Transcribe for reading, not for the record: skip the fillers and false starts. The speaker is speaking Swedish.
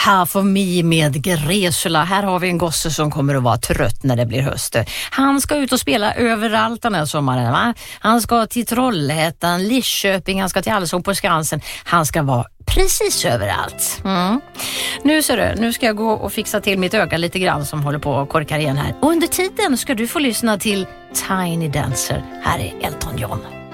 Half of Me med Gresula. Här har vi en gosse som kommer att vara trött när det blir höst. Han ska ut och spela överallt den här sommaren, va? Han ska till Trollhättan, Lidköping, han ska till Allsång på Skansen. Han ska vara precis överallt. Nu ska jag gå och fixa till mitt öga lite grann som håller på att korka igen här. Och under tiden ska du få lyssna till Tiny Dancer. Här är Elton John.